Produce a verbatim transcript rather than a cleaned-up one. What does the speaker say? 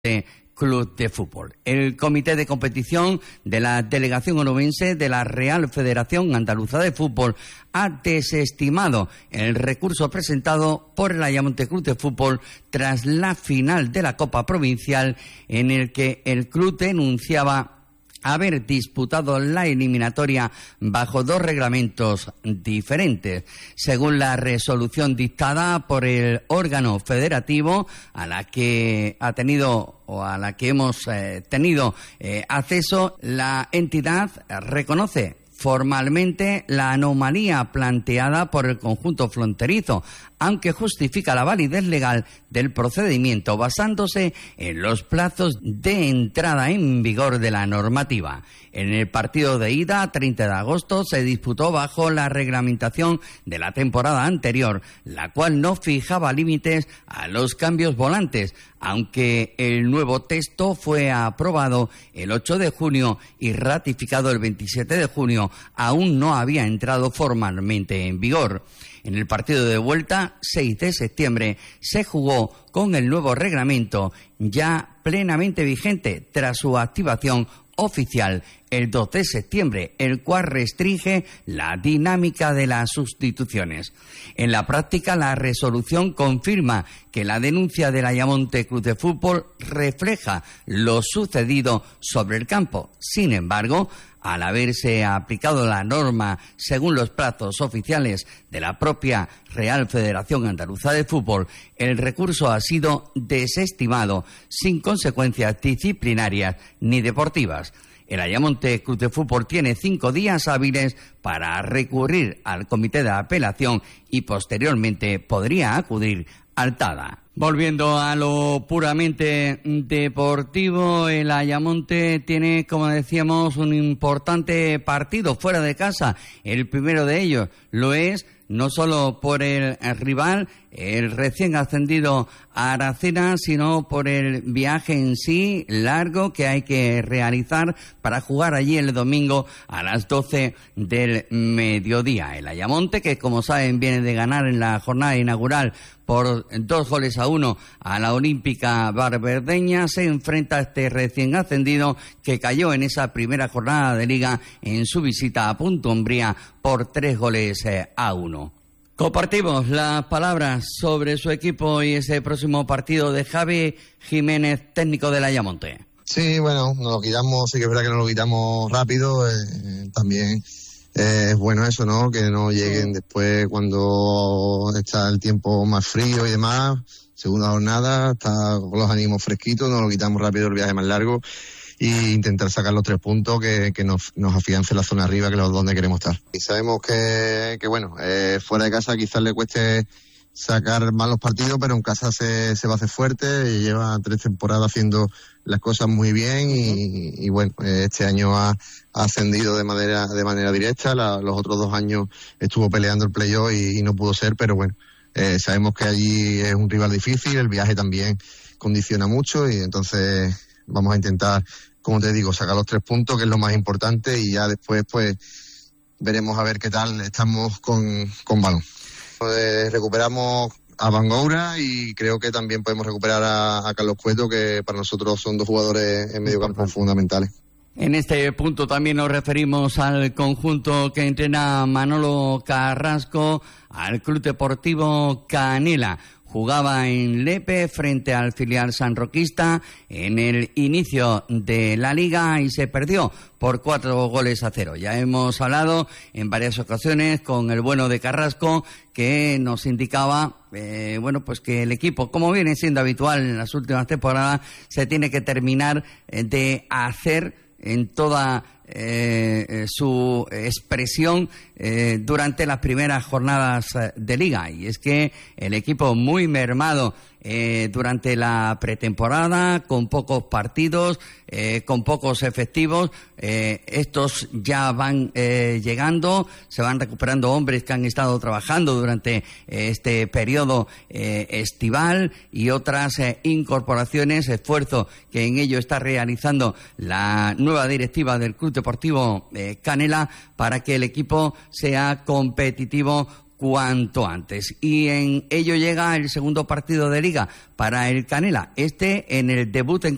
Club de Fútbol. El comité de competición de la delegación onubense de la Real Federación Andaluza de Fútbol ha desestimado el recurso presentado por el Ayamonte Club de Fútbol tras la final de la Copa Provincial, en el que el club denunciaba haber disputado la eliminatoria bajo dos reglamentos diferentes. Según la resolución dictada por el órgano federativo a la que ha tenido o a la que hemos eh, tenido eh, acceso, la entidad reconoce formalmente la anomalía planteada por el conjunto fronterizo, aunque justifica la validez legal del procedimiento basándose en los plazos de entrada en vigor de la normativa. En el partido de ida, treinta de agosto, se disputó bajo la reglamentación de la temporada anterior, la cual no fijaba límites a los cambios volantes, aunque el nuevo texto fue aprobado el ocho de junio y ratificado el veintisiete de junio, aún no había entrado formalmente en vigor. En el partido de vuelta, seis de septiembre, se jugó con el nuevo reglamento ya plenamente vigente tras su activación oficial el dos de septiembre, el cual restringe la dinámica de las sustituciones. En la práctica, la resolución confirma que la denuncia del Ayamonte Club de Fútbol refleja lo sucedido sobre el campo. Sin embargo, al haberse aplicado la norma según los plazos oficiales de la propia Real Federación Andaluza de Fútbol, el recurso ha sido desestimado sin consecuencias disciplinarias ni deportivas. El Ayamonte Club de Fútbol tiene cinco días hábiles para recurrir al comité de apelación y posteriormente podría acudir al T A D A. Volviendo a lo puramente deportivo, el Ayamonte tiene, como decíamos, un importante partido fuera de casa. El primero de ellos lo es no solo por el rival, el recién ascendido a Aracena, sino por el viaje en sí largo que hay que realizar para jugar allí el domingo a las doce del mediodía. El Ayamonte, que como saben viene de ganar en la jornada inaugural por dos goles a uno a la Olímpica Barberdeña, se enfrenta a este recién ascendido que cayó en esa primera jornada de liga en su visita a Punta Umbría por tres goles a uno. Compartimos las palabras sobre su equipo y ese próximo partido de Javi Jiménez, técnico del Ayamonte. Sí, bueno, nos lo quitamos, sí que es verdad que nos lo quitamos rápido, eh, también eh, es bueno eso, ¿no? Que no lleguen después cuando está el tiempo más frío y demás, segunda jornada, está con los ánimos fresquitos, nos lo quitamos rápido el viaje más largo y intentar sacar los tres puntos que, que nos, nos afiance la zona arriba, que es donde queremos estar. Y sabemos que, que bueno, eh, fuera de casa quizás le cueste sacar malos partidos, pero en casa se, se va a hacer fuerte y lleva tres temporadas haciendo las cosas muy bien y, y bueno, este año ha, ha ascendido de manera, de manera directa, la, los otros dos años estuvo peleando el playoff y, y no pudo ser, pero bueno, eh, sabemos que allí es un rival difícil, el viaje también condiciona mucho y entonces vamos a intentar, como te digo, sacar los tres puntos, que es lo más importante, y ya después pues veremos a ver qué tal estamos con, con balón. Eh, recuperamos a Bangoura y creo que también podemos recuperar a, a Carlos Cueto, que para nosotros son dos jugadores en medio campo fundamentales. En este punto también nos referimos al conjunto que entrena Manolo Carrasco, al Club Deportivo Canela. Jugaba en Lepe frente al filial sanroquista en el inicio de la liga y se perdió por cuatro goles a cero. Ya hemos hablado en varias ocasiones con el bueno de Carrasco, que nos indicaba eh, bueno, pues que el equipo, como viene siendo habitual en las últimas temporadas, se tiene que terminar eh, de hacer en toda eh, su expresión eh, durante las primeras jornadas de liga, y es que el equipo muy mermado eh, durante la pretemporada, con pocos partidos, eh, con pocos efectivos, eh, estos ya van eh, llegando, se van recuperando hombres que han estado trabajando durante eh, este periodo eh, estival y otras eh, incorporaciones, esfuerzo que en ello está realizando la nueva directiva del Club Deportivo eh, Canela para que el equipo sea competitivo cuanto antes. Y en ello llega el segundo partido de liga para el Canela, este en el debut en